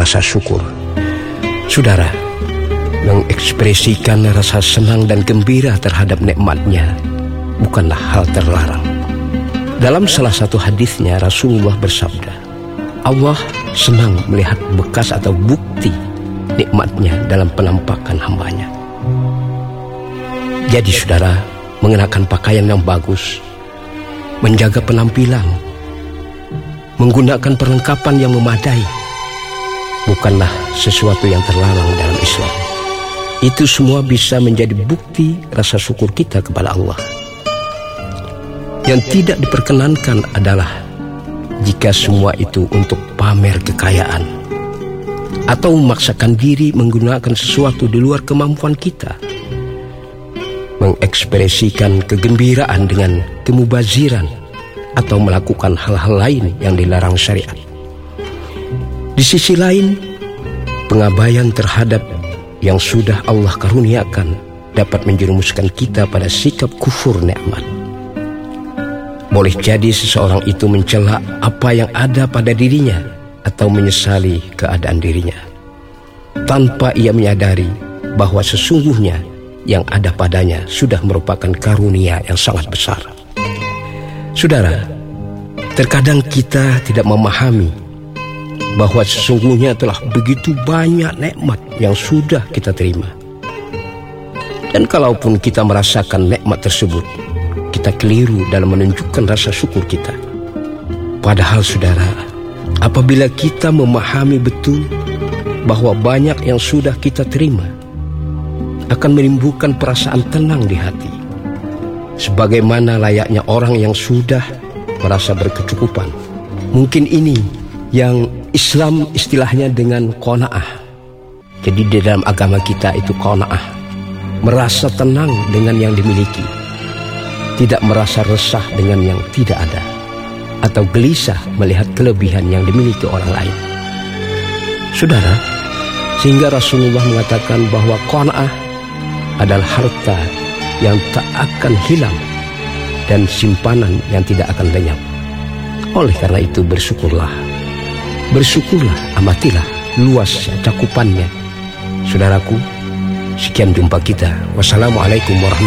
rasa syukur. Saudara, mengekspresikan rasa senang dan gembira terhadap nikmatnya bukanlah hal terlarang. Dalam salah satu hadisnya Rasulullah bersabda, Allah senang melihat bekas atau bukti nikmatnya dalam penampakan hambanya. Jadi saudara, mengenakan pakaian yang bagus, menjaga penampilan, menggunakan perlengkapan yang memadai bukanlah sesuatu yang terlarang dalam Islam. Itu semua bisa menjadi bukti rasa syukur kita kepada Allah. Yang tidak diperkenankan adalah jika semua itu untuk pamer kekayaan atau memaksakan diri menggunakan sesuatu di luar kemampuan kita, mengekspresikan kegembiraan dengan kemubaziran atau melakukan hal-hal lain yang dilarang syariat. Di sisi lain, pengabaian terhadap yang sudah Allah karuniakan dapat menjerumuskan kita pada sikap kufur nikmat. Boleh jadi seseorang itu mencela apa yang ada pada dirinya atau menyesali keadaan dirinya, tanpa ia menyadari bahwa sesungguhnya yang ada padanya sudah merupakan karunia yang sangat besar. Saudara, terkadang kita tidak memahami bahwa sesungguhnya telah begitu banyak nikmat yang sudah kita terima. Dan kalaupun kita merasakan nikmat tersebut, kita keliru dalam menunjukkan rasa syukur kita. Padahal saudara, apabila kita memahami betul bahwa banyak yang sudah kita terima, akan menimbulkan perasaan tenang di hati, sebagaimana layaknya orang yang sudah merasa berkecukupan. Mungkin ini yang Islam istilahnya dengan qanaah. Jadi di dalam agama kita itu qanaah, merasa tenang dengan yang dimiliki, tidak merasa resah dengan yang tidak ada, atau gelisah melihat kelebihan yang dimiliki orang lain. Saudara, sehingga Rasulullah mengatakan bahwa qanaah adalah harta yang tak akan hilang dan simpanan yang tidak akan lenyap. Oleh karena itu bersyukurlah, amatilah luas cakupannya. Saudaraku, sekian jumpa kita. Wassalamualaikum warahmatullahi wabarakatuh.